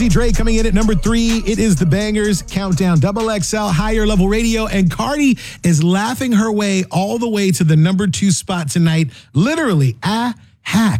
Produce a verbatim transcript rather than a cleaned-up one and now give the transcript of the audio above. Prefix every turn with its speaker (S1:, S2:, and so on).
S1: Dre coming in at number three. It is the Bangers Countdown. Double X L, Higher Level Radio. And Cardi is laughing her way all the way to the number two spot tonight. Literally, a hack.